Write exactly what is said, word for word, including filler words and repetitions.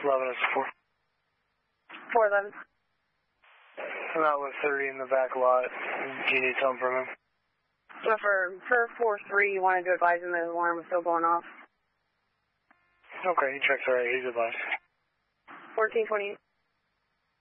eleven is four. four eleven. I'm out with thirty in the back lot. Do you need something from him? So for, for four three, you wanted to advise him that his alarm was still going off? Okay, he checks alright. He's advised. fourteen twenty-eight.